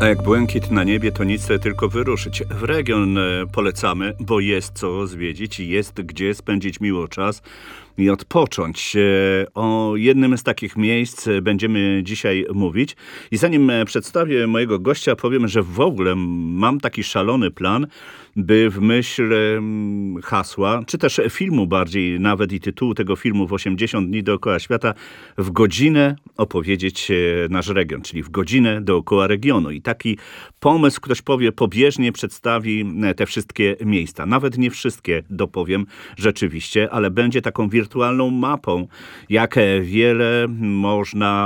A jak błękit na niebie, to nic, tylko wyruszyć. W region polecamy, bo jest co zwiedzić i jest gdzie spędzić miło czas i odpocząć. O jednym z takich miejsc będziemy dzisiaj mówić. I zanim przedstawię mojego gościa, powiem, że w ogóle mam taki szalony plan, by w myśl hasła, czy też filmu bardziej, nawet i tytułu tego filmu w 80 dni dookoła świata, w godzinę opowiedzieć nasz region, czyli w godzinę dookoła regionu. I taki pomysł, ktoś powie, pobieżnie przedstawi te wszystkie miejsca. Nawet nie wszystkie dopowiem rzeczywiście, ale będzie taką wirtualną mapą, jak wiele można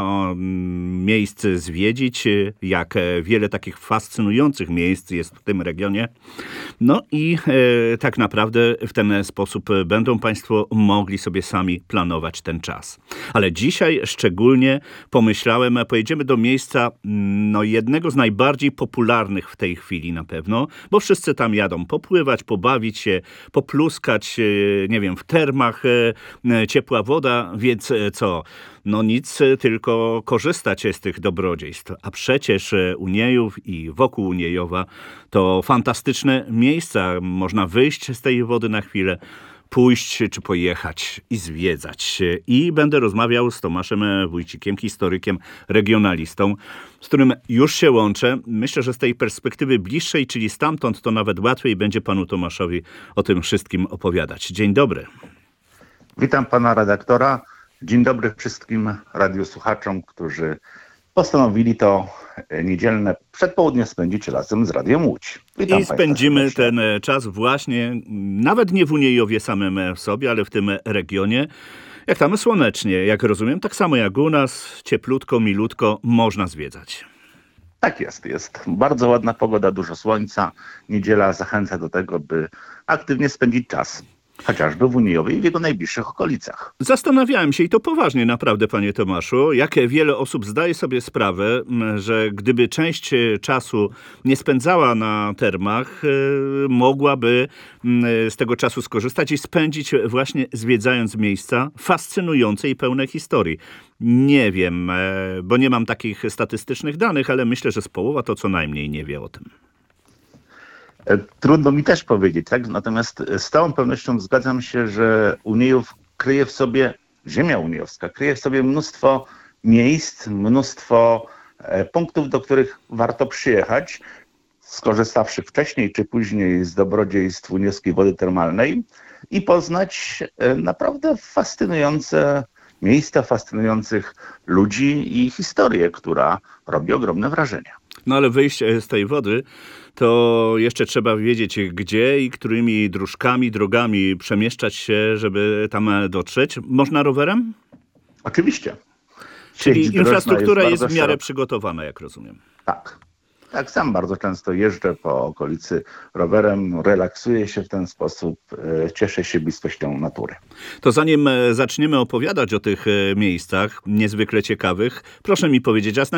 miejsc zwiedzić, jak wiele takich fascynujących miejsc jest w tym regionie. No i tak naprawdę w ten sposób będą Państwo mogli sobie sami planować ten czas. Ale dzisiaj szczególnie pomyślałem, pojedziemy do miejsca jednego z najbardziej popularnych w tej chwili na pewno, bo wszyscy tam jadą popływać, pobawić się, popluskać, nie wiem, w termach, ciepła woda, więc co? No nic, tylko korzystać z tych dobrodziejstw. A przecież Uniejów i wokół Uniejowa to fantastyczne miejsca. Można wyjść z tej wody na chwilę, pójść czy pojechać i zwiedzać. I będę rozmawiał z Tomaszem Wójcikiem, historykiem, regionalistą, z którym już się łączę. Myślę, że z tej perspektywy bliższej, czyli stamtąd, to nawet łatwiej będzie panu Tomaszowi o tym wszystkim opowiadać. Dzień dobry. Witam pana redaktora. Dzień dobry wszystkim radiosłuchaczom, którzy postanowili to niedzielne przedpołudnie spędzić razem z Radiem Łódź. Witam I spędzimy ten czas właśnie, nawet nie w Uniejowie samym w sobie, ale w tym regionie. Jak tam słonecznie, jak rozumiem, tak samo jak u nas, cieplutko, milutko, można zwiedzać. Tak jest. Jest bardzo ładna pogoda, dużo słońca. Niedziela zachęca do tego, by aktywnie spędzić czas. Chociażby w Uniejowie i w jego najbliższych okolicach. Zastanawiałem się i to poważnie naprawdę, panie Tomaszu, jak wiele osób zdaje sobie sprawę, że gdyby część czasu nie spędzała na termach, mogłaby z tego czasu skorzystać i spędzić właśnie zwiedzając miejsca fascynujące i pełne historii. Nie wiem, bo nie mam takich statystycznych danych, ale myślę, że z połowa to co najmniej nie wie o tym. Trudno mi też powiedzieć, tak? Natomiast z całą pewnością zgadzam się, że Uniejów kryje w sobie, ziemia uniejowska kryje w sobie mnóstwo miejsc, mnóstwo punktów, do których warto przyjechać, skorzystawszy wcześniej czy później z dobrodziejstw uniejowskiej wody termalnej i poznać naprawdę fascynujące miejsca, fascynujących ludzi i historię, która robi ogromne wrażenie. No ale wyjść z tej wody, to jeszcze trzeba wiedzieć gdzie i którymi dróżkami, drogami przemieszczać się, żeby tam dotrzeć. Można rowerem? Oczywiście. Czyli infrastruktura jest w miarę szeroka. przygotowana, jak rozumiem. Tak. Tak, sam bardzo często jeżdżę po okolicy rowerem, relaksuję się w ten sposób, cieszę się bliskością natury. To zanim zaczniemy opowiadać o tych miejscach niezwykle ciekawych, proszę mi powiedzieć,